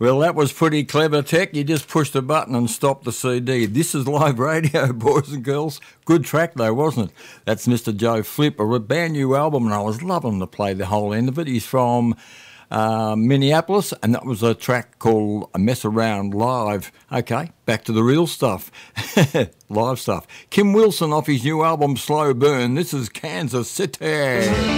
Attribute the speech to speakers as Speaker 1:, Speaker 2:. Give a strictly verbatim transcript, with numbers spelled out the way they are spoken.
Speaker 1: Well, that was pretty clever, Tech. You just pushed a button and stopped the C D. This is live radio, boys and girls. Good track, though, wasn't it? That's Mister Joe Flipper, a brand new album, and I was loving to play the whole end of it. He's from uh, Minneapolis, and that was a track called A Mess Around Live. Okay, back to the real stuff. Live stuff. Kim Wilson off his new album, Slow Burn. This is Kansas City.